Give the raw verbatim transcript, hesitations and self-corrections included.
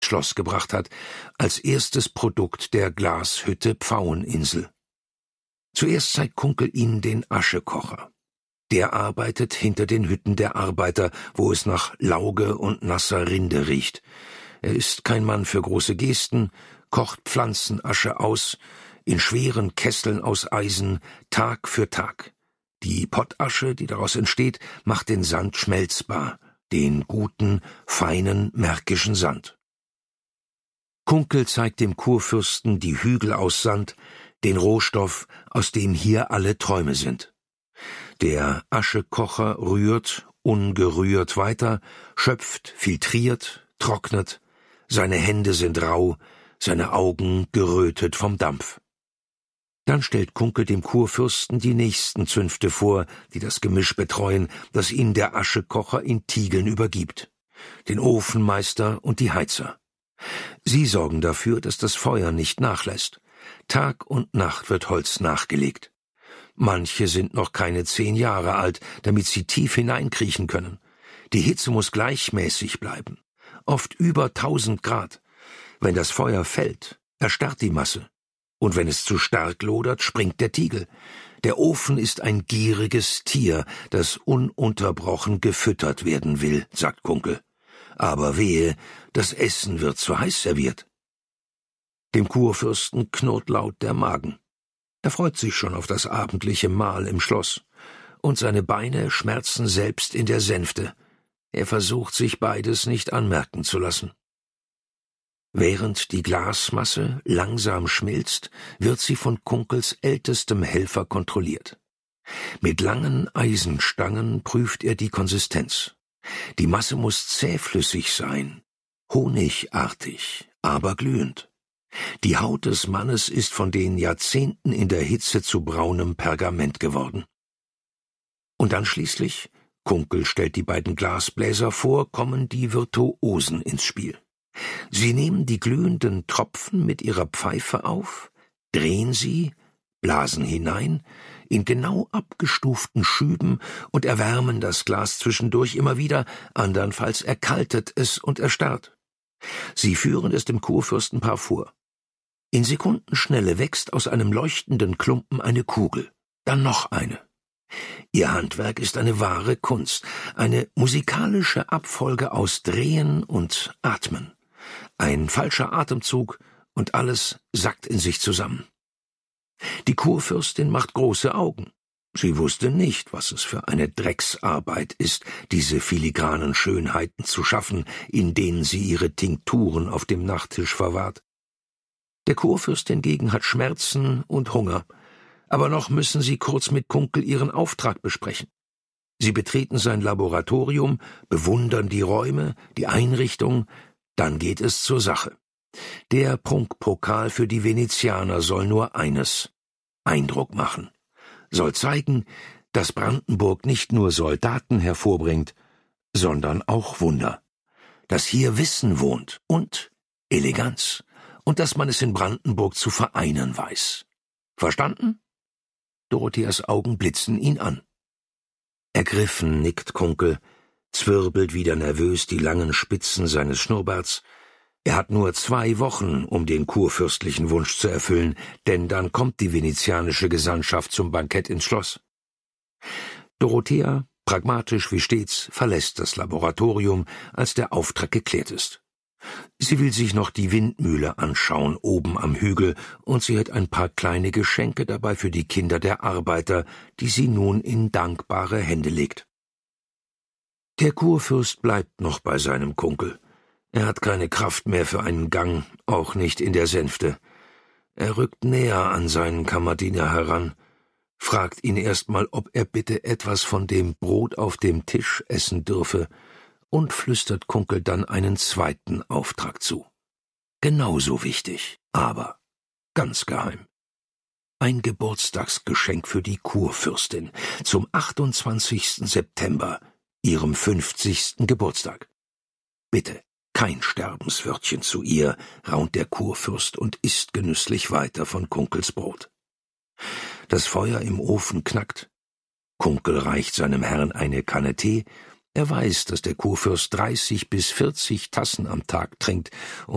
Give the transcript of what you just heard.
Schloss gebracht hat, als erstes Produkt der Glashütte Pfaueninsel. Zuerst zeigt Kunkel ihnen den Aschekocher. Der arbeitet hinter den Hütten der Arbeiter, wo es nach Lauge und nasser Rinde riecht. Er ist kein Mann für große Gesten, kocht Pflanzenasche aus, in schweren Kesseln aus Eisen, Tag für Tag. Die Pottasche, die daraus entsteht, macht den Sand schmelzbar, den guten, feinen, märkischen Sand. Kunkel zeigt dem Kurfürsten die Hügel aus Sand, den Rohstoff, aus dem hier alle Träume sind. Der Aschekocher rührt, ungerührt weiter, schöpft, filtriert, trocknet, seine Hände sind rau, seine Augen gerötet vom Dampf. Dann stellt Kunkel dem Kurfürsten die nächsten Zünfte vor, die das Gemisch betreuen, das ihnen der Aschekocher in Tiegeln übergibt. Den Ofenmeister und die Heizer. Sie sorgen dafür, dass das Feuer nicht nachlässt. Tag und Nacht wird Holz nachgelegt. Manche sind noch keine zehn Jahre alt, damit sie tief hineinkriechen können. Die Hitze muss gleichmäßig bleiben, oft über tausend Grad. Wenn das Feuer fällt, erstarrt die Masse. Und wenn es zu stark lodert, springt der Tiegel. Der Ofen ist ein gieriges Tier, das ununterbrochen gefüttert werden will, sagt Kunkel. Aber wehe, das Essen wird zu heiß serviert. Dem Kurfürsten knurrt laut der Magen. Er freut sich schon auf das abendliche Mahl im Schloss. Und seine Beine schmerzen selbst in der Sänfte. Er versucht, sich beides nicht anmerken zu lassen. Während die Glasmasse langsam schmilzt, wird sie von Kunkels ältestem Helfer kontrolliert. Mit langen Eisenstangen prüft er die Konsistenz. Die Masse muss zähflüssig sein, honigartig, aber glühend. Die Haut des Mannes ist von den Jahrzehnten in der Hitze zu braunem Pergament geworden. Und dann schließlich, Kunkel stellt die beiden Glasbläser vor, kommen die Virtuosen ins Spiel. Sie nehmen die glühenden Tropfen mit ihrer Pfeife auf, drehen sie, blasen hinein, in genau abgestuften Schüben und erwärmen das Glas zwischendurch immer wieder, andernfalls erkaltet es und erstarrt. Sie führen es dem Kurfürstenpaar vor. In Sekundenschnelle wächst aus einem leuchtenden Klumpen eine Kugel, dann noch eine. Ihr Handwerk ist eine wahre Kunst, eine musikalische Abfolge aus Drehen und Atmen. Ein falscher Atemzug und alles sackt in sich zusammen. Die Kurfürstin macht große Augen. Sie wusste nicht, was es für eine Drecksarbeit ist, diese filigranen Schönheiten zu schaffen, in denen sie ihre Tinkturen auf dem Nachttisch verwahrt. Der Kurfürst hingegen hat Schmerzen und Hunger, aber noch müssen sie kurz mit Kunkel ihren Auftrag besprechen. Sie betreten sein Laboratorium, bewundern die Räume, die Einrichtung, dann geht es zur Sache. Der Prunkpokal für die Venezianer soll nur eines: Eindruck machen, soll zeigen, dass Brandenburg nicht nur Soldaten hervorbringt, sondern auch Wunder, dass hier Wissen wohnt und Eleganz und dass man es in Brandenburg zu vereinen weiß. Verstanden? Dorotheas Augen blitzen ihn an. Ergriffen nickt Kunkel, zwirbelt wieder nervös die langen Spitzen seines Schnurrbarts. Er hat nur zwei Wochen, um den kurfürstlichen Wunsch zu erfüllen, denn dann kommt die venezianische Gesandtschaft zum Bankett ins Schloss. Dorothea, pragmatisch wie stets, verlässt das Laboratorium, als der Auftrag geklärt ist. Sie will sich noch die Windmühle anschauen, oben am Hügel, und sie hat ein paar kleine Geschenke dabei für die Kinder der Arbeiter, die sie nun in dankbare Hände legt. Der Kurfürst bleibt noch bei seinem Kunkel. Er hat keine Kraft mehr für einen Gang, auch nicht in der Sänfte. Er rückt näher an seinen Kammerdiener heran, fragt ihn erstmal, ob er bitte etwas von dem Brot auf dem Tisch essen dürfe, und flüstert Kunkel dann einen zweiten Auftrag zu. Genauso wichtig, aber ganz geheim. Ein Geburtstagsgeschenk für die Kurfürstin zum achtundzwanzigsten September, ihrem fünfzigsten Geburtstag. Bitte, kein Sterbenswörtchen zu ihr, raunt der Kurfürst und isst genüsslich weiter von Kunkels Brot. Das Feuer im Ofen knackt. Kunkel reicht seinem Herrn eine Kanne Tee. Er weiß, dass der Kurfürst dreißig bis vierzig Tassen am Tag trinkt